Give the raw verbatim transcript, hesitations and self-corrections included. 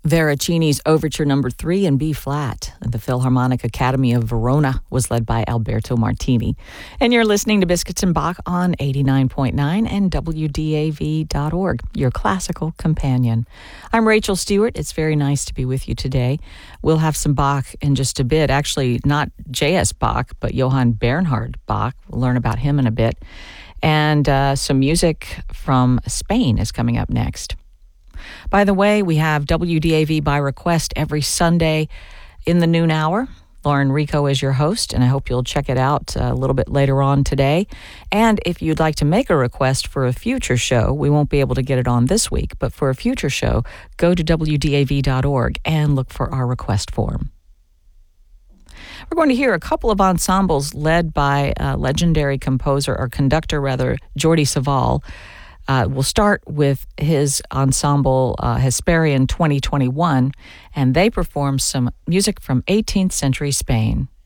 Veracini's Overture Number Three in B flat. The Philharmonic Academy of Verona was led by Alberto Martini. And you're listening to Biscuits and Bach on eighty-nine point nine and W D A V dot org, your classical companion. I'm Rachel Stewart. It's very nice to be with you today. We'll have some Bach in just a bit. Actually, not J S Bach, but Johann Bernhard Bach. We'll learn about him in a bit. And uh, some music from Spain is coming up next. By the way, we have W D A V by request every Sunday in the noon hour. Lauren Rico is your host, and I hope you'll check it out a little bit later on today. And if you'd like to make a request for a future show, we won't be able to get it on this week, but for a future show, go to W D A V dot org and look for our request form. We're going to hear a couple of ensembles led by uh, legendary composer, or conductor rather, Jordi Savall. Uh, we'll start with his ensemble, uh, Hesperian twenty twenty-one, and they perform some music from eighteenth century Spain.